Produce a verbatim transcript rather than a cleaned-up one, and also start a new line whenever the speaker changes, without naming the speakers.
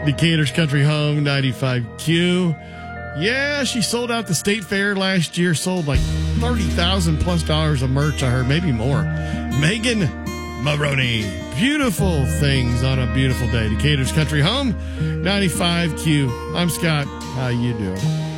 Decatur's Country Home, ninety-five Q. Yeah, she sold out the State Fair last year. Sold like thirty thousand plus dollars of merch, I heard, maybe more. Megan Maroney. Beautiful things on a beautiful day. Decatur's Country Home, ninety-five Q. I'm Scott. How you doing?